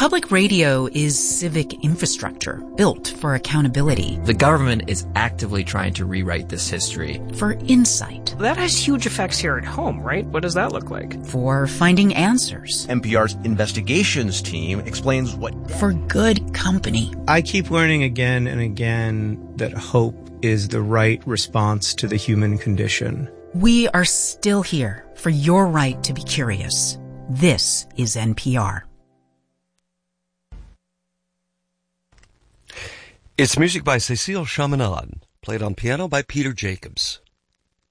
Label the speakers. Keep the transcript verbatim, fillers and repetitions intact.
Speaker 1: Public radio is civic infrastructure built for accountability.
Speaker 2: The government is actively trying to rewrite this history.
Speaker 1: For insight.
Speaker 3: That has huge effects here at home, right? What does that look like?
Speaker 1: For finding answers.
Speaker 4: N P R's investigations team explains what...
Speaker 1: For good company.
Speaker 5: I keep learning again and again that hope is the right response to the human condition.
Speaker 1: We are still here for your right to be curious. This is N P R.
Speaker 6: It's music by Cécile Chaminade, played on piano by Peter Jacobs.